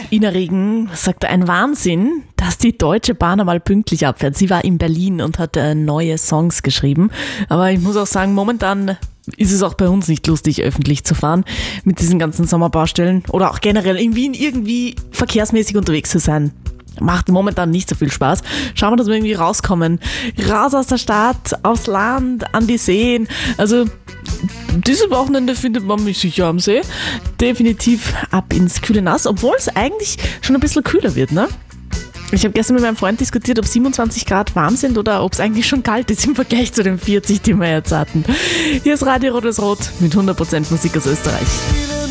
Ina Regen sagte, ein Wahnsinn, dass die Deutsche Bahn einmal pünktlich abfährt. Sie war in Berlin und hat neue Songs geschrieben. Aber ich muss auch sagen, momentan ist es auch bei uns nicht lustig, öffentlich zu fahren mit diesen ganzen Sommerbaustellen oder auch generell in Wien irgendwie verkehrsmäßig unterwegs zu sein. Macht momentan nicht so viel Spaß. Schauen wir, dass wir irgendwie rauskommen. Raus aus der Stadt, aufs Land, an die Seen. Also dieses Wochenende findet man mich sicher am See. Definitiv ab ins kühle Nass, obwohl es eigentlich schon ein bisschen kühler wird, ne? Ich habe gestern mit meinem Freund diskutiert, ob 27 Grad warm sind oder ob es eigentlich schon kalt ist im Vergleich zu den 40, die wir jetzt hatten. Hier ist Radio Rot mit 100% Musik aus Österreich.